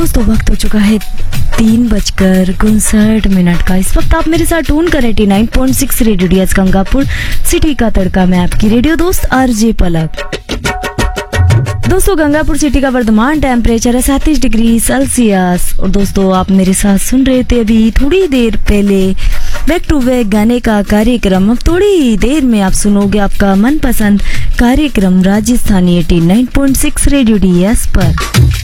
दोस्तों वक्त हो चुका है 3:59 का। इस वक्त आप मेरे साथ टून कर 89.6 रेडियो डीएस गंगापुर सिटी का तड़का में आपकी रेडियो दोस्त आरजे पलक। दोस्तों गंगापुर सिटी का वर्तमान टेम्परेचर है 37 डिग्री सेल्सियस। और दोस्तों आप मेरे साथ सुन रहे थे अभी थोड़ी देर पहले बैक टू बैक गाने का कार्यक्रम। अब थोड़ी देर में आप सुनोगे आपका मनपसंद कार्यक्रम राजस्थानी 89.6 रेडियो डीएस पर।